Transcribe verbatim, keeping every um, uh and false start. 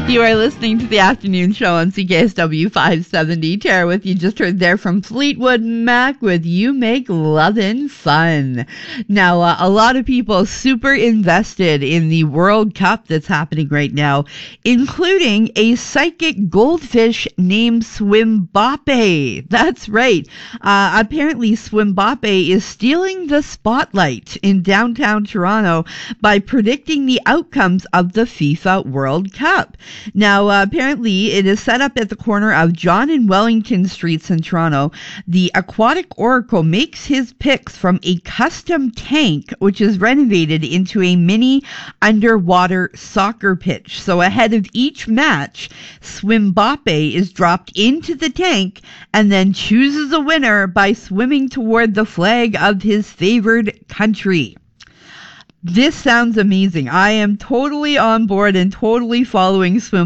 You are listening to the afternoon show on C K S W five seventy. Tara with you. Just heard there from Fleetwood Mac with You Make Lovin' Fun. Now, uh, a lot of people super invested in the World Cup that's happening right now, including a psychic goldfish named Swimbappe. That's right. Uh, apparently, Swimbappe is stealing the spotlight in downtown Toronto by predicting the outcomes of the FIFA World Cup. Now, uh, apparently, it is set up at the corner of John and Wellington Streets in Toronto. The Aquatic Oracle makes his picks from a custom tank, which is renovated into a mini underwater soccer pitch. So ahead of each match, Swimbappe is dropped into the tank and then chooses a winner by swimming toward the flag of his favored country. This sounds amazing. I am totally on board and totally following Swim